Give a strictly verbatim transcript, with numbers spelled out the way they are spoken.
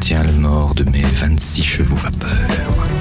retiens le mort de mes vingt-six chevaux vapeur.